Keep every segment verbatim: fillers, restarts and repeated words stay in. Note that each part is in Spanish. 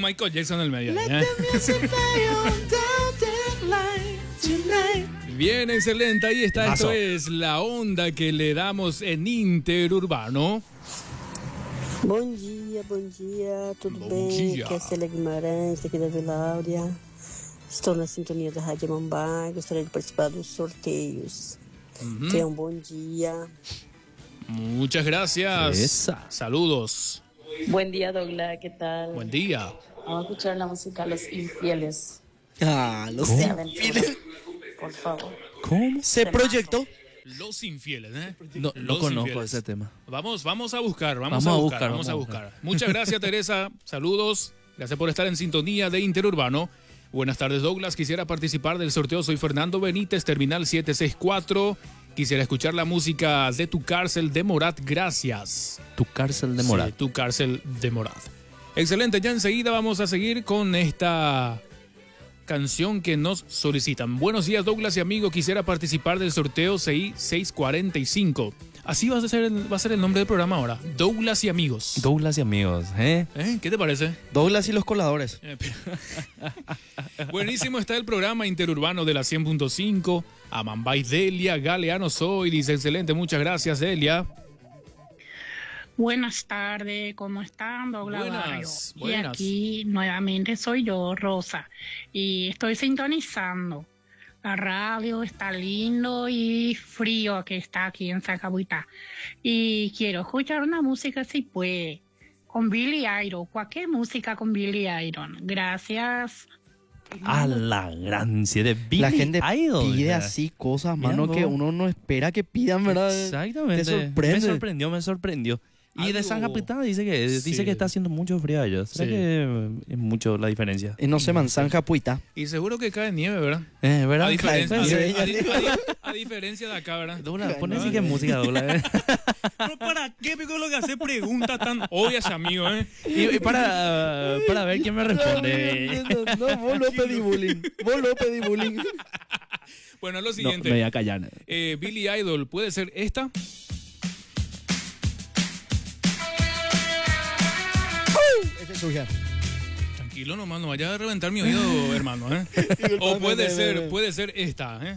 Michael Jackson en el medio. Let ¿eh? the music play on the line tonight. Bien, excelente. Ahí está. Paso. Esto es la onda que le damos en Interurbano. Bom dia, bom dia, tudo Bom bem? dia. Aqui é a Célia Guimarães, aqui da Vila Áurea. Estou na sintonia da Rádio Mambai, gostaria de participar dos sorteios. Ujú. Tenham um bom dia. Muchas gracias. Esa. Saludos. Buen día, Douglas, ¿qué tal? Buen día. Vamos a escuchar la música Los Infieles Ah, lo de sé. Aventura, por favor. ¿Cómo? Se proyectó. Los infieles, ¿eh? No, no Los conozco infieles. ese tema. Vamos, vamos a buscar, vamos, Vamos a a buscar, buscar, vamos a vamos a buscar. Muchas gracias, Teresa. Saludos. Gracias por estar en sintonía de Interurbano. Buenas tardes, Douglas. Quisiera participar del sorteo. Soy Fernando Benítez, terminal siete seis cuatro. Quisiera escuchar la música de Tu Cárcel de Morat. Gracias. Tu cárcel de Morat. Sí, Tu Cárcel de Morat. Excelente. Ya enseguida vamos a seguir con esta canción que nos solicitan. Buenos días, Douglas y amigos. Quisiera participar del sorteo C I seiscientos cuarenta y cinco. Así va a ser el, va a ser el nombre del programa ahora. Douglas y amigos. Douglas y amigos, ¿eh? ¿Eh? ¿Qué te parece? Douglas y los coladores. Eh, pero- Buenísimo está el programa Interurbano de la cien punto cinco. Amambay Delia, Galeano soy. Dice excelente. Muchas gracias, Delia. Buenas tardes, ¿cómo están, Douglas Buenas, Barrio? buenas. Y aquí nuevamente soy yo, Rosa, y estoy sintonizando. La radio está lindo y frío que está aquí en Zacabuitá. Y quiero escuchar una música si puede, con Billy Idol, cualquier música con Billy Idol. Gracias. A la gracia de Billy La gente Idol. pide ¿verdad? así cosas, Mira mano, vos. que uno no espera que pidan, ¿verdad? Exactamente. Te sorprende. Me sorprendió, me sorprendió. Y de Algo- San Capitán dice que dice Sí. que está haciendo mucho frío allá. ¿Será Sí. que es mucho la diferencia? Y no se manzanja puita. Y seguro que cae nieve, ¿verdad? Eh, ¿verdad? A diferencia, cae a, nieve. a di- a di- a diferencia de acá, ¿verdad? Douglas, pon Cae así que música, Douglas. ¿eh? Pero ¿para qué pico lo que hace preguntas tan obvias, amigo, eh? Y, y para, para ver quién me responde. No, no, vos no pedí bullying. Vos no pedí bullying. Bueno, lo No, siguiente. me voy a callar. Eh, Billy Idol, ¿puede ser esta? Ese es Surgia. Tranquilo nomás, no vaya a reventar mi oído, hermano, ¿eh? O puede ser, puede ser esta, ¿eh?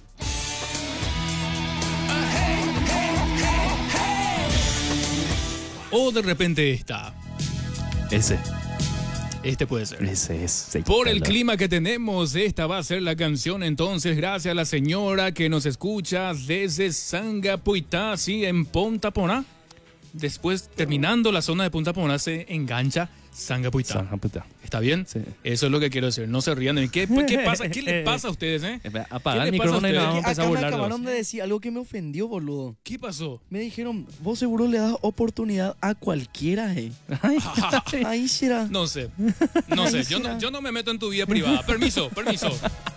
O de repente esta. Ese. Este puede ser. Ese es. sí, Por el claro. clima que tenemos, esta va a ser la canción. Entonces, gracias a la señora que nos escucha desde Sangapuitá, sí, en Punta Poná. Después, terminando la zona de Punta Poná, se engancha Sangapuitá. San Capitán. ¿Está bien? Sí. Eso es lo que quiero decir. No se rían de mí. ¿Qué, ¿Qué pasa? ¿Qué le pasa a ustedes, eh? Espera, Apaga ¿Qué el le pasa a micrófono y nos ustedes? vamos a empezar a Acá me burlar. acabaron de decir algo que me ofendió, boludo. ¿Qué pasó? Me dijeron, vos seguro le das oportunidad a cualquiera, eh. Ay, Ahí será. No sé. No sé. Yo no, yo no me meto en tu vida privada. Permiso, permiso.